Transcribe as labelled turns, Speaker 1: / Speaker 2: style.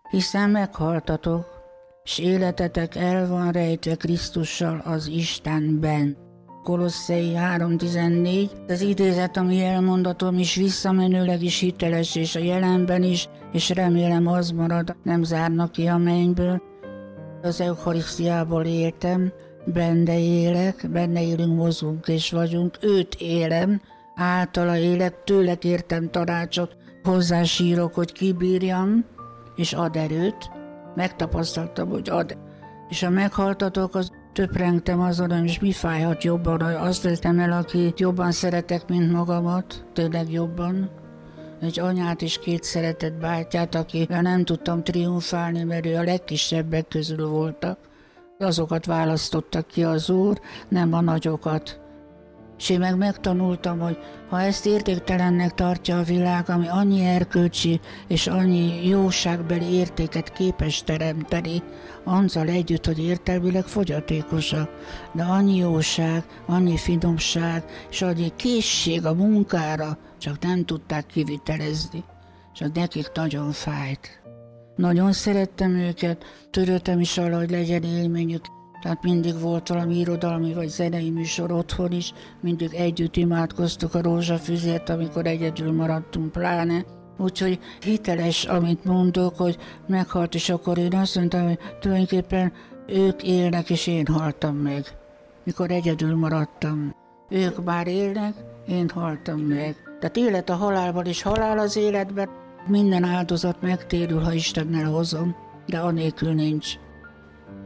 Speaker 1: hiszen meghaltatok, s életetek el van rejtve Krisztussal az Istenben. Kolosszei 3:14, az idézet, ami elmondatom is visszamenőleg is hiteles, és a jelenben is, és remélem az marad, nem zárnak ki a mennyből. Az Eucharisztiából éltem, benne élek, benne élünk, mozgunk és vagyunk, őt élem, általa élek, tőle kértem tanácsot, hozzá sírok, hogy kibírjam, és ad erőt, megtapasztaltam, hogy ad. És ha meghaltatok, az töprengtem azon, és mi fájhat jobban, hogy azt vettem el, akit jobban szeretek, mint magamat, tényleg jobban. Egy anyát és 2 szeretett bátyát, akivel nem tudtam triumfálni, mert ő a legkisebbek közül voltak. Azokat választottak ki az Úr, nem a nagyokat. És én meg megtanultam, hogy ha ezt értéktelennek tartja a világ, ami annyi erkölcsi és annyi jóságbeli értéket képes teremteni, azzal együtt, hogy értelmileg fogyatékosak, de annyi jóság, annyi finomság és annyi készség a munkára, csak nem tudták kivitelezni, és az nekik nagyon fájt. Nagyon szerettem őket, törődtem is arra, hogy legyen élményük. Tehát mindig volt valami irodalmi vagy zenei műsor otthon is, mindig együtt imádkoztuk a rózsafüzért, amikor egyedül maradtunk pláne. Úgyhogy hiteles, amit mondok, hogy meghalt, és akkor én azt mondtam, hogy tulajdonképpen ők élnek, és én haltam meg, mikor egyedül maradtam. Ők már élnek, én haltam meg. Tehát élet a halálban, és halál az életben. Minden áldozat megtérül, ha Istennel hozom, de anélkül nincs.